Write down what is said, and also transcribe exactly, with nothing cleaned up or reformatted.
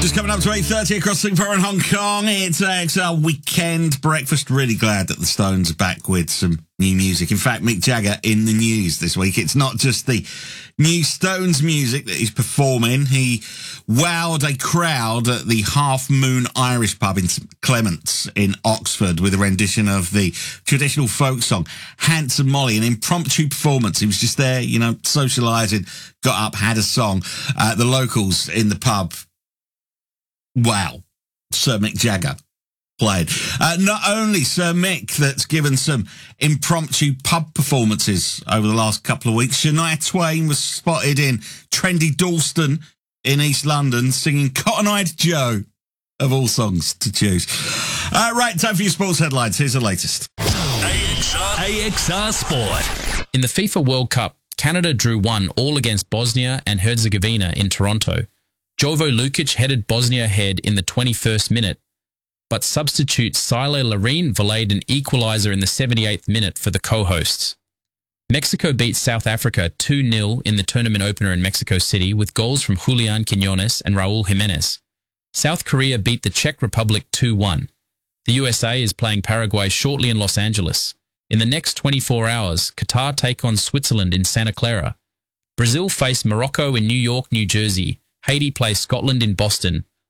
Just coming up to eight thirty across Singapore and Hong Kong. It's, uh, it's our weekend breakfast. Really glad that the Stones are back with some new music. In fact, Mick Jagger in the news this week. It's not just the new Stones music that he's performing. He wowed a crowd at the Half Moon Irish pub in St Clements in Oxford with a rendition of the traditional folk song Handsome Molly, an impromptu performance. He was just there, you know, socialising, got up, had a song. Uh, the locals in the pub, wow, Sir Mick Jagger played. Uh, not only Sir Mick that's given some impromptu pub performances over the last couple of weeks. Shania Twain was spotted in trendy Dalston in East London singing Cotton Eyed Joe, of all songs to choose. Uh, right, time for your sports headlines. Here's the latest. A X R, A X R Sport. In the FIFA World Cup, Canada drew one all against Bosnia and Herzegovina in Toronto. Jovo Lukic headed Bosnia ahead in the twenty-first minute, but substitute Sile Larin volleyed an equaliser in the seventy-eighth minute for the co-hosts. Mexico beat South Africa two nil in the tournament opener in Mexico City with goals from Julian Quinones and Raul Jimenez. South Korea beat the Czech Republic two one. The U S A is playing Paraguay shortly in Los Angeles. In the next twenty-four hours, Qatar take on Switzerland in Santa Clara. Brazil face Morocco in New York, New Jersey. Haiti plays Scotland in Boston,